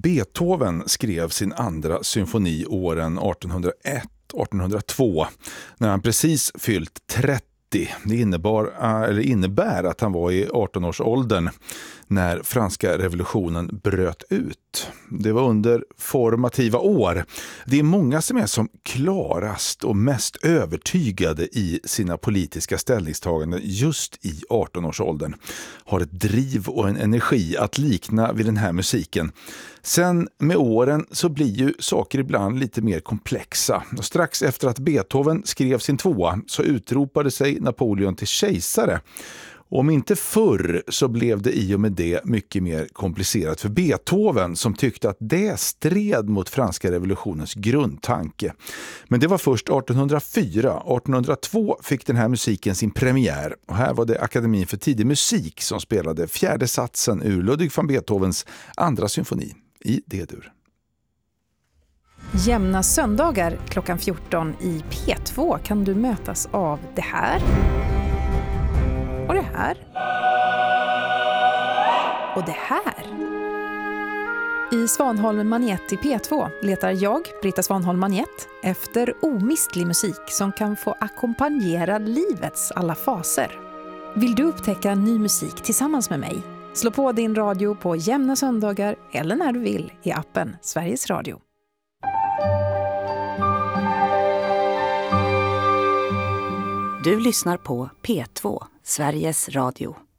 Beethoven skrev sin andra symfoni åren 1801-1802 när han precis fyllt 30. Det innebär att han var i 18-årsåldern när franska revolutionen bröt ut. Det var under formativa år. Det är många som är som klarast och mest övertygade i sina politiska ställningstaganden just i 18-årsåldern. Har ett driv och en energi att likna vid den här musiken. Sen med åren så blir ju saker ibland lite mer komplexa. Och strax efter att Beethoven skrev sin tvåa så utropade sig Napoleon till kejsare. Om inte förr så blev det i och med det mycket mer komplicerat för Beethoven som tyckte att det stred mot franska revolutionens grundtanke. Men det var först 1804-1802 fick den här musiken sin premiär och här var det Akademin för tidig musik som spelade fjärde satsen ur Ludwig van Beethovens andra symfoni i D-dur. Jämna söndagar klockan 14 i P2 kan du mötas av det här. Och det här. Och det här. I Svanholm Magnet i P2 letar jag, Britta Svanholm Magnet, efter omistlig musik som kan få ackompanjera livets alla faser. Vill du upptäcka ny musik tillsammans med mig? Slå på din radio på jämna söndagar eller när du vill i appen Sveriges Radio. Du lyssnar på P2, Sveriges Radio.